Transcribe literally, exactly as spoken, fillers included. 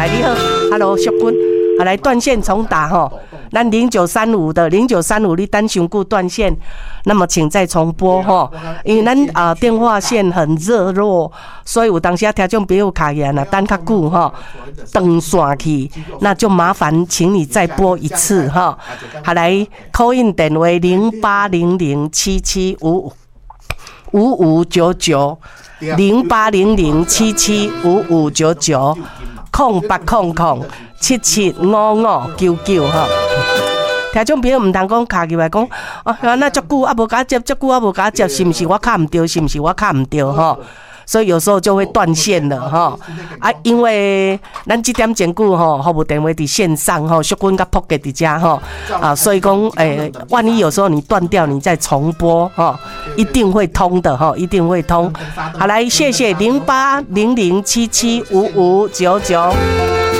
来你好 ，Hello 淑君，好来断线重打吼。咱零九三五的零九三五，你等伤久断线，那么请再重拨吼，因为咱啊、呃、电话线很热络，所以有当时啊听众朋友卡言啊等较久吼，断线去，那就麻烦请你再拨一次哈。好来 call in 电话零八零零七七五五五九九零八零零七七五五九九空八空空七七五五九九哈。听众朋友唔通讲卡入来讲，啊，那足久啊无甲接，足久啊无甲接，是毋是我卡唔对？是毋是我卡唔对？吼，所以有时候就会断线了哈。啊，因为咱这点前久吼，服务电话伫线上吼，淑君甲扑嘅伫遮吼，啊，所以讲诶、欸，万一有时候你断掉，你再重拨哈，一定会通的哈，一定会通。好，来谢谢零八零零七七五五九九。